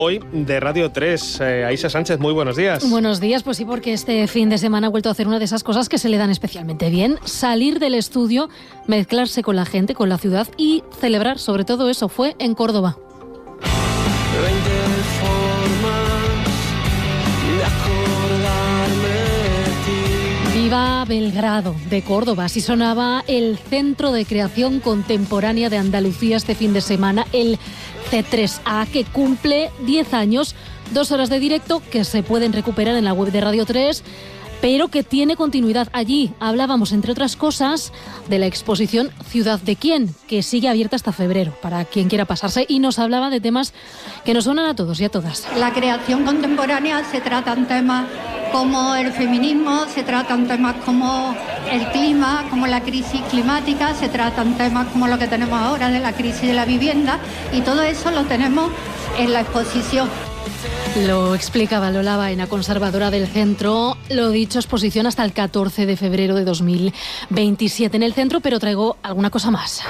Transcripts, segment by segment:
Hoy de Radio 3. Aisha Sánchez, muy buenos días. Buenos días, pues sí, porque este fin de semana ha vuelto a hacer una de esas cosas que se le dan especialmente bien. Salir del estudio, mezclarse con la gente, con la ciudad y celebrar, sobre todo eso, fue en Córdoba. Viva Belgrado, de Córdoba. Así sonaba el Centro de Creación Contemporánea de Andalucía este fin de semana, el C3A, que cumple 10 años, 2 horas de directo que se pueden recuperar en la web de Radio 3, pero que tiene continuidad. Allí hablábamos, entre otras cosas, de la exposición Ciudad de Quién, que sigue abierta hasta febrero, para quien quiera pasarse, y nos hablaba de temas que nos suenan a todos y a todas. La creación contemporánea se tratan temas como el feminismo, se tratan temas como el clima, como la crisis climática, se tratan temas como lo que tenemos ahora de la crisis de la vivienda, y todo eso lo tenemos en la exposición. Lo explicaba Lola Baena, conservadora del centro. Lo dicho, exposición hasta el 14 de febrero de 2027 en el centro, pero traigo alguna cosa más.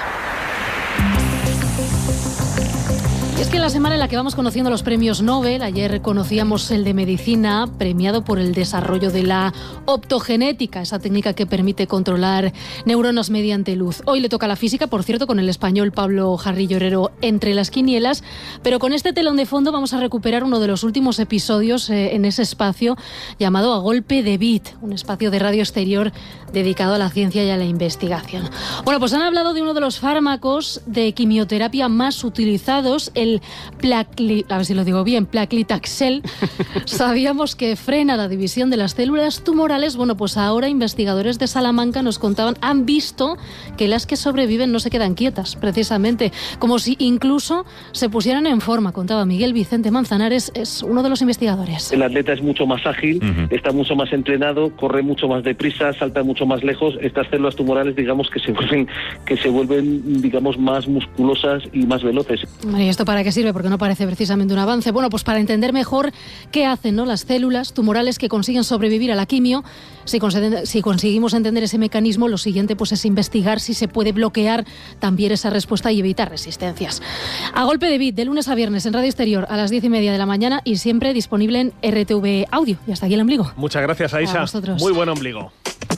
Es que en la semana en la que vamos conociendo los premios Nobel, ayer conocíamos el de medicina, premiado por el desarrollo de la optogenética, esa técnica que permite controlar neuronas mediante luz. Hoy le toca la física, por cierto, con el español Pablo Jarry Llorero entre las quinielas, pero con este telón de fondo vamos a recuperar uno de los últimos episodios en ese espacio llamado A Golpe de Beat, un espacio de radio exterior dedicado a la ciencia y a la investigación. Bueno, pues han hablado de uno de los fármacos de quimioterapia más utilizados, el a ver si lo digo bien, Paclitaxel. Sabíamos que frena la división de las células tumorales. Bueno, pues ahora investigadores de Salamanca nos contaban, han visto que las que sobreviven no se quedan quietas, precisamente, como si incluso se pusieran en forma. Contaba Miguel Vicente Manzanares, es uno de los investigadores. El atleta es mucho más ágil, está mucho más entrenado, corre mucho más deprisa, salta mucho más lejos. Estas células tumorales, digamos, que se vuelven, digamos, más musculosas y más veloces. ¿Y esto para qué sirve? Porque no parece precisamente un avance. Bueno, pues para entender mejor qué hacen, ¿no?, las células tumorales que consiguen sobrevivir a la quimio. Si conseguimos entender ese mecanismo, lo siguiente pues es investigar si se puede bloquear también esa respuesta y evitar resistencias. A Golpe de Beat, de lunes a viernes en Radio Exterior a las 10:30 de la mañana y siempre disponible en RTV Audio. Y hasta aquí el ombligo. Muchas gracias, Aisha. Muy buen ombligo.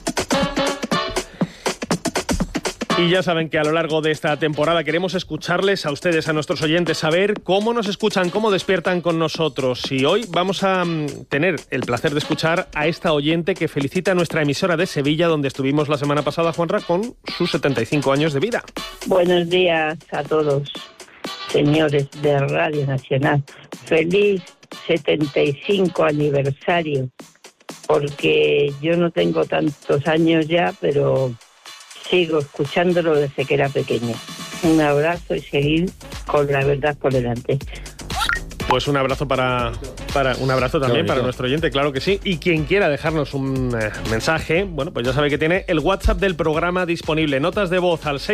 Y ya saben que a lo largo de esta temporada queremos escucharles a ustedes, a nuestros oyentes, saber cómo nos escuchan, cómo despiertan con nosotros. Y hoy vamos a tener el placer de escuchar a esta oyente que felicita a nuestra emisora de Sevilla, donde estuvimos la semana pasada, Juanra, con sus 75 años de vida. Buenos días a todos, señores de Radio Nacional. Feliz 75 aniversario, porque yo no tengo tantos años ya, pero sigo escuchándolo desde que era pequeña. Un abrazo y seguir con la verdad por delante. Pues un abrazo un abrazo también para nuestro oyente, claro que sí. Y quien quiera dejarnos un mensaje, bueno, pues ya sabe que tiene el WhatsApp del programa disponible. Notas de voz al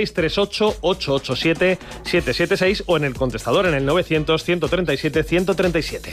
638-887-776 o en el contestador en el 900-137-137.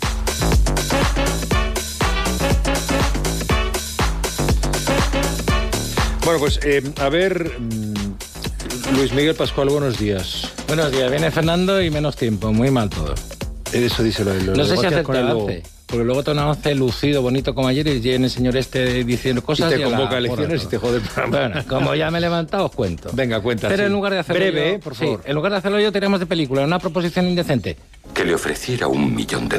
Bueno, pues a ver, Luis Miguel Pascual, buenos días. Buenos días, viene Fernando y menos tiempo, muy mal todo. Eso díselo. No sé si hace el avance, porque luego te avance lucido, bonito como ayer, y viene el señor diciendo cosas. Y te convoca a elecciones y te jode el programa. Bueno, como ya me he levantado, os cuento. Venga, cuenta. Pero en lugar de hacerlo breve, yo, por favor. Sí, en lugar de hacerlo yo, tenemos de película, una proposición indecente. Que le ofreciera $1 millón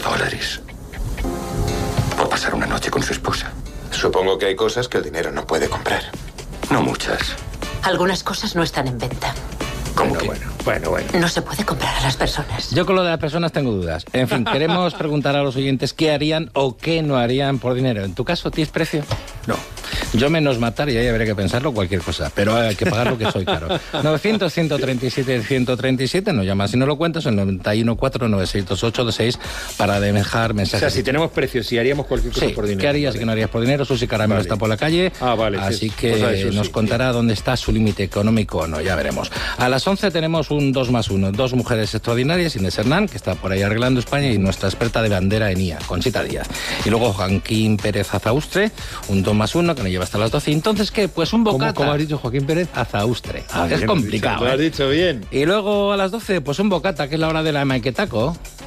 por pasar una noche con su esposa. Supongo que hay cosas que el dinero no puede comprar. No muchas. Algunas cosas no están en venta. ¿Cómo que? Bueno. No se puede comprar a las personas. Yo con lo de las personas tengo dudas. En fin, queremos preguntar a los oyentes qué harían o qué no harían por dinero. ¿En tu caso tienes precio? No. Yo menos matar y ahí habría que pensarlo cualquier cosa, pero hay que pagar lo que soy caro. 900-137-137, nos llamas si no lo cuentas, el 91-496-2826 para dejar mensajes. O sea, si tenemos precios, si haríamos cualquier cosa por dinero. ¿Qué harías y qué no harías por dinero? Susi Caramelo está por la calle, vale, así que nos contará dónde está su límite económico o no, ya veremos. A las 11 tenemos un 2+1, dos mujeres extraordinarias, Inés Hernán, que está por ahí arreglando España, y nuestra experta de bandera en IA, Conchita Díaz. Y luego Joaquín Pérez Azaustre, un 2+1 que nos lleva hasta las 12. Entonces, ¿qué? Pues un bocata. ¿Cómo has dicho, Joaquín Pérez? Azaustre. Es complicado. Lo has dicho bien. Y luego a las 12, pues un bocata, que es la hora de la maquetaco.